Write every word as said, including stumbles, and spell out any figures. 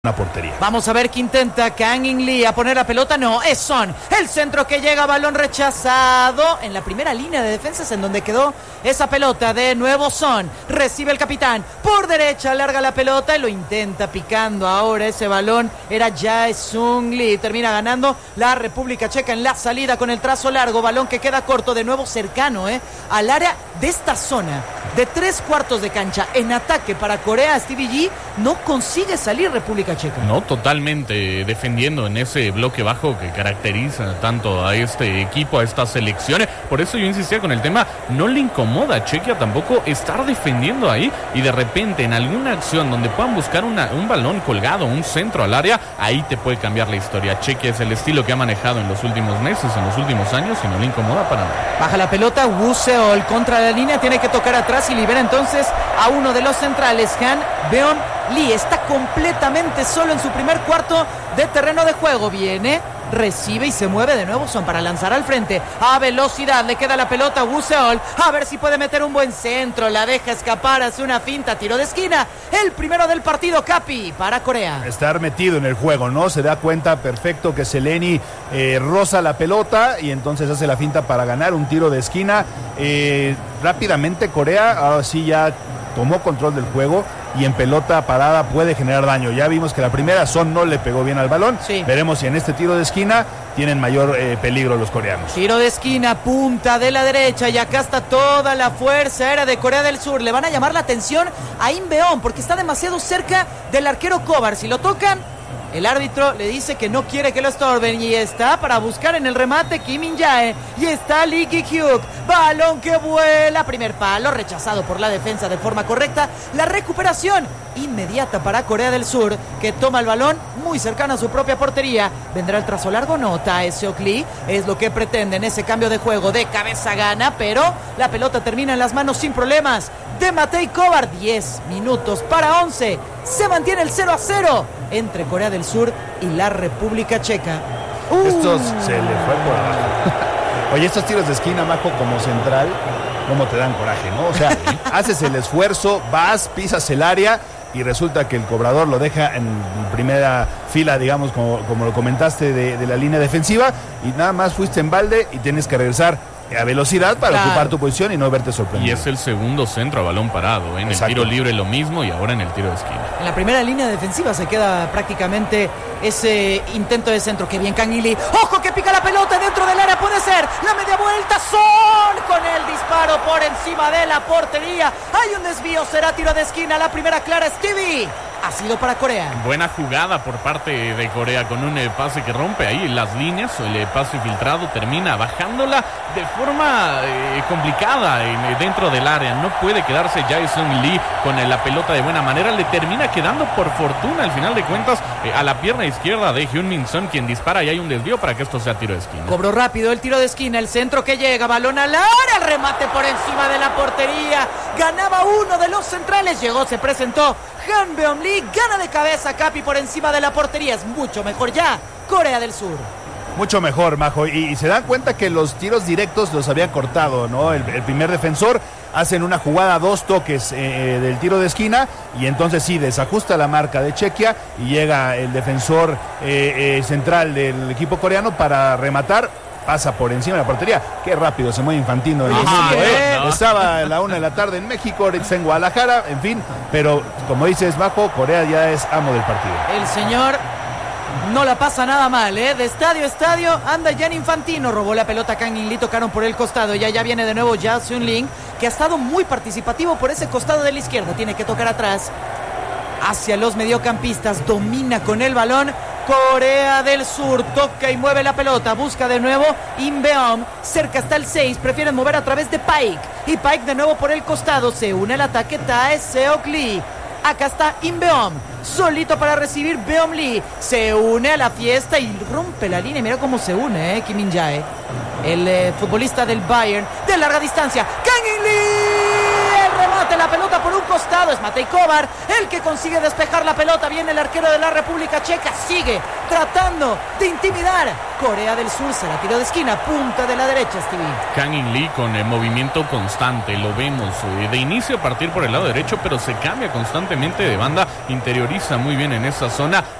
una portería. Vamos a ver qué intenta Kang In Lee a poner la pelota. No, es Son. El centro que llega, balón rechazado en la primera línea de defensas en donde quedó esa pelota. De nuevo Son. Recibe el capitán. Por derecha, larga la pelota y lo intenta picando ahora ese balón. Era Jae-Sung Lee. Termina ganando la República Checa en la salida con el trazo largo. Balón que queda corto, de nuevo cercano, ¿eh? al área de esta zona. De tres cuartos de cancha en ataque para Corea, Stevie G no consigue salir República Checa. No, totalmente defendiendo en ese bloque bajo que caracteriza tanto a este equipo, a estas selecciones. Por eso yo insistía con el tema, no le incomoda a Chequia tampoco estar defendiendo ahí y de repente en alguna acción donde puedan buscar una, un balón colgado, un centro al área, ahí te puede cambiar la historia. Chequia es el estilo que ha manejado en los últimos meses, en los últimos años y no le incomoda para nada. Baja la pelota, Woo Seol contra la línea, tiene que tocar atrás y libera entonces a uno de los centrales. Han Beom Lee está completamente solo en su primer cuarto de terreno de juego. Viene, recibe y se mueve de nuevo Son para lanzar al frente a velocidad. Le queda la pelota a Woo Seol, a ver si puede meter un buen centro. La deja escapar, hace una finta, tiro de esquina. El primero del partido, Capi, para Corea. Estar metido en el juego, ¿no? Se da cuenta perfecto que Seleni eh, roza la pelota y entonces hace la finta para ganar un tiro de esquina. Eh, rápidamente Corea ahora sí ya tomó control del juego y en pelota parada puede generar daño. Ya vimos que la primera Son no le pegó bien al balón. Sí. Veremos si en este tiro de esquina tienen mayor eh, peligro los coreanos. Tiro de esquina, punta de la derecha y acá está toda la fuerza aérea de Corea del Sur. Le van a llamar la atención a In Beom porque está demasiado cerca del arquero Kovar. Si lo tocan, el árbitro le dice que no quiere que lo estorben y está para buscar en el remate Kim In-jae y está Lee Ki-hyuk. Balón que vuela, primer palo, rechazado por la defensa de forma correcta. La recuperación inmediata para Corea del Sur, que toma el balón muy cercano a su propia portería. ¿Vendrá el trazo largo? No, Tae-seok Lee es lo que pretende en ese cambio de juego. De cabeza gana, pero la pelota termina en las manos sin problemas de Matej Kovar. diez minutos para once. Se mantiene el cero a cero entre Corea del Sur y la República Checa. Uh. Estos se le fue por abajo. Oye, estos tiros de esquina, Majo, como central, cómo te dan coraje, ¿no? O sea, haces el esfuerzo, vas, pisas el área y resulta que el cobrador lo deja en primera fila, digamos, como, como lo comentaste, de, de la línea defensiva y nada más fuiste en balde y tienes que regresar a velocidad para claro. ocupar tu posición y no verte sorprendido. Y es el segundo centro a balón parado, ¿eh? En Exacto. el tiro libre lo mismo y ahora en el tiro de esquina. En la primera línea defensiva se queda prácticamente ese intento de centro. Que bien Kang In Lee. ¡Ojo que pica la pelota dentro del área! Puede ser la media vuelta. Son con el disparo por encima de la portería. Hay un desvío, será tiro de esquina. La primera clara, Stevie. Ha sido para Corea. Buena jugada por parte de Corea con un eh, pase que rompe ahí las líneas. El eh, pase filtrado termina bajándola de forma eh, complicada eh, dentro del área. No puede quedarse Jae-Sung Lee con eh, la pelota de buena manera. Le termina quedando por fortuna al final de cuentas eh, a la pierna izquierda de Hyun-Min Son, quien dispara y hay un desvío para que esto sea tiro de esquina. Cobró rápido el tiro de esquina. El centro que llega, balón al área, el remate por encima de la portería. Ganaba uno de los centrales. Llegó, se presentó Han Beom Lee, gana de cabeza Capi por encima de la portería. Es mucho mejor ya Corea del Sur. Mucho mejor, Majo, y, y se dan cuenta que los tiros directos los habían cortado, ¿no? El, el primer defensor hacen una jugada, dos toques eh, del tiro de esquina y entonces sí, desajusta la marca de Chequia y llega el defensor eh, eh, central del equipo coreano para rematar. Pasa por encima de la portería. Qué rápido se mueve Infantino en el mundo, ¿eh? No. Estaba a la una de la tarde en México, ahorita está en Guadalajara, en fin. Pero, como dices, Majo, Corea ya es amo del partido. El señor no la pasa nada mal, ¿eh? De estadio a estadio anda Jan Infantino. Robó la pelota Kang In Lee, tocaron por el costado. Ya ya viene de nuevo Jae-Sung Lee, que ha estado muy participativo por ese costado de la izquierda. Tiene que tocar atrás hacia los mediocampistas. Domina con el balón Corea del Sur, toca y mueve la pelota, busca de nuevo In Beom, cerca está el seis, prefieren mover a través de Paik, y Paik de nuevo por el costado, se une al ataque Tae-seok Lee. Acá está In Beom, solito para recibir Beom Lee, se une a la fiesta y rompe la línea. Mira cómo se une, eh, Kim In-jae, el eh, futbolista del Bayern, de larga distancia. Kang In Lee, el remate mete la pelota por un costado, es Matej Kovar el que consigue despejar la pelota. Viene el arquero de la República Checa, sigue tratando de intimidar Corea del Sur. Se la tiró de esquina, punta de la derecha, Stevie. Kang In Lee con el movimiento constante, lo vemos eh, de inicio a partir por el lado derecho, pero se cambia constantemente de banda, interioriza muy bien en esa zona.